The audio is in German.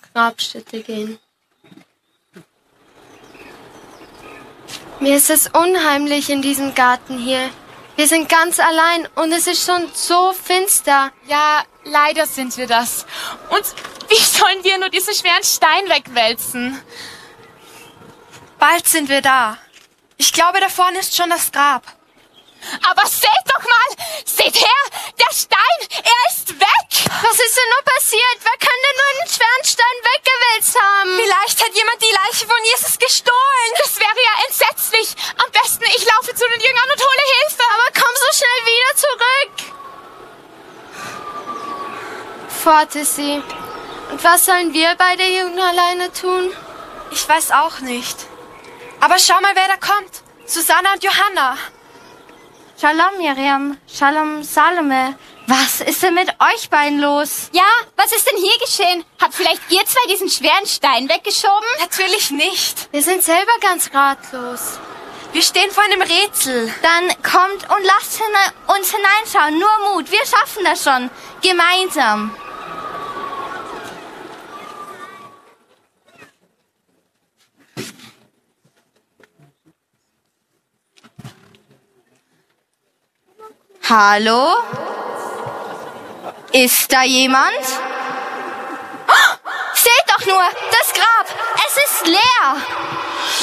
Grabstätte gehen. Mir ist es unheimlich in diesem Garten hier. Wir sind ganz allein und es ist schon so finster. Ja, leider sind wir das. Und wie sollen wir nur diesen schweren Stein wegwälzen? Bald sind wir da. Ich glaube, da vorne ist schon das Grab. Aber seht doch mal! Seht her! Der Stein! Er ist weg! Was ist denn nur passiert? Wer kann denn nur einen schweren Stein weggewälzt haben? Vielleicht hat jemand die Leiche von Jesus gestohlen. Das wäre ja entsetzlich! Am besten, ich laufe zu den Jüngern und hole Hilfe! Aber komm so schnell wieder zurück! Fort ist sie. Und was sollen wir beide Jungen alleine tun? Ich weiß auch nicht. Aber schau mal, wer da kommt. Susanna und Johanna. Shalom, Miriam. Shalom, Salome. Was ist denn mit euch beiden los? Ja, was ist denn hier geschehen? Habt vielleicht ihr zwei diesen schweren Stein weggeschoben? Natürlich nicht. Wir sind selber ganz ratlos. Wir stehen vor einem Rätsel. Dann kommt und lasst uns hineinschauen. Nur Mut, wir schaffen das schon. Gemeinsam. Hallo? Ist da jemand? Oh, seht doch nur, das Grab, es ist leer.